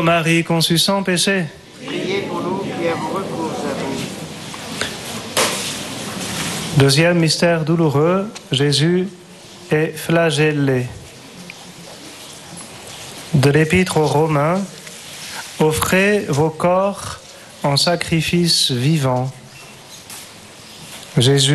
Marie conçue sans péché, Priez pour nous qui avons recours à vous. deuxième mystère douloureux, Jésus est flagellé. De l'Épître aux Romains, offrez vos corps en sacrifice vivant. Jésus